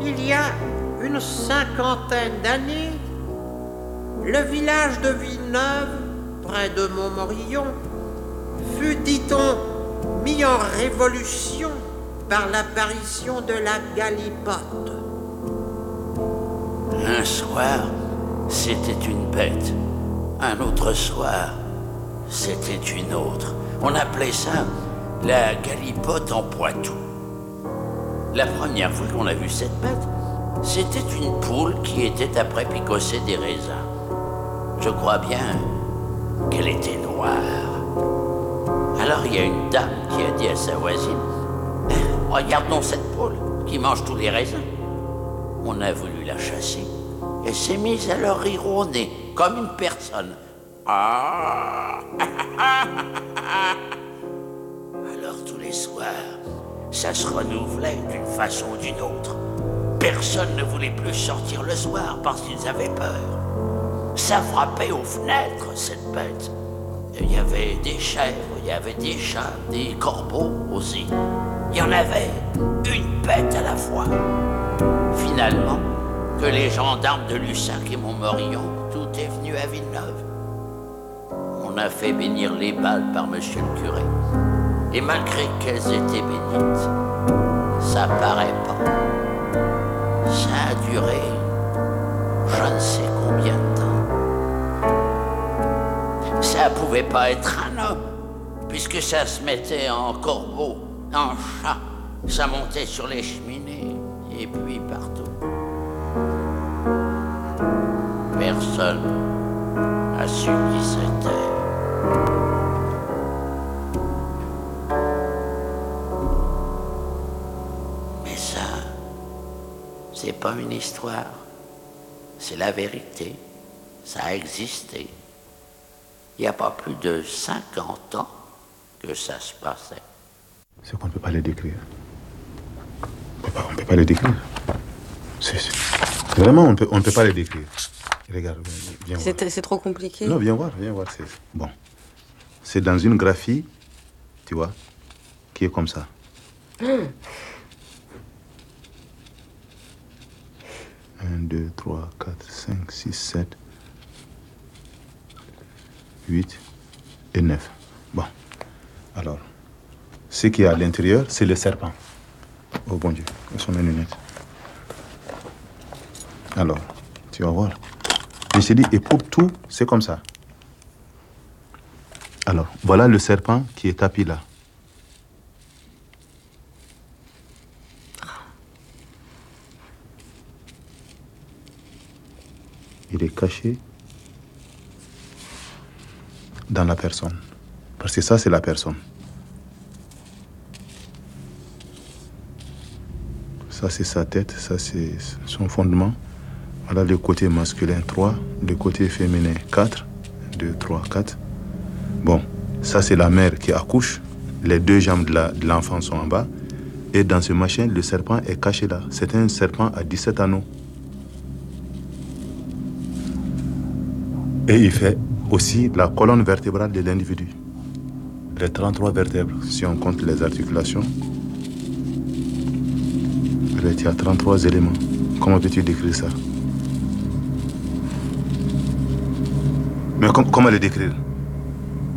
Il y a une cinquantaine d'années, le village de Villeneuve, près de Montmorillon, fut, dit-on, mis en révolution par l'apparition de la galipote. Un soir, c'était une bête. Un autre soir, c'était une autre. On appelait ça la galipote en Poitou. La première fois qu'on a vu cette bête, c'était une poule qui était après picosser des raisins. Je crois bien qu'elle était noire. Alors il y a une dame qui a dit à sa voisine « Regarde donc cette poule qui mange tous les raisins. » On a voulu la chasser. Elle s'est mise à leur rire au nez, comme une personne. Ah. Alors tous les soirs, ça se renouvelait d'une façon ou d'une autre. Personne ne voulait plus sortir le soir parce qu'ils avaient peur. Ça frappait aux fenêtres, cette bête. Il y avait des chèvres, il y avait des chats, des corbeaux aussi. Il y en avait une bête à la fois. Finalement, que les gendarmes de Lussac et Montmorillon, tout est venu à Villeneuve. On a fait bénir les balles par monsieur le curé. Et malgré qu'elles étaient bénites, ça paraît pas. Ça a duré je ne sais combien de temps. Ça pouvait pas être un homme, puisque ça se mettait en corbeau, en chat. Ça montait sur les cheminées, et puis partout. Personne n'a su qui c'était. Mais ça, c'est pas une histoire. C'est la vérité. Ça a existé. Il n'y a pas plus de 50 ans que ça se passait. C'est qu'on ne peut pas les décrire. On ne peut pas les décrire. Vraiment, on ne peut pas les décrire. Regarde, viens voir. C'est trop compliqué. Non, viens voir. Bon. C'est dans une graphie, tu vois, qui est comme ça. 1, 2, 3, 4, 5, 6, 7, 8 et 9. Bon. Alors, ce qui est à l'intérieur, c'est le serpent. Oh bon Dieu, où sont mes lunettes? Alors, tu vas voir. Je t'ai dit, et pour tout, c'est comme ça. Alors, voilà le serpent qui est tapis là. Il est caché dans la personne. Parce que ça, c'est la personne. Ça, c'est sa tête, ça, c'est son fondement. Voilà le côté masculin 3, le côté féminin 4. 2, 3, 4. Bon, ça, c'est la mère qui accouche. Les deux jambes de l'enfant sont en bas. Et dans ce machin, le serpent est caché là. C'est un serpent à 17 anneaux. Et il fait aussi la colonne vertébrale de l'individu. Les 33 vertèbres, si on compte les articulations, il y a 33 éléments. Comment peux-tu décrire ça? Mais comment les décrire?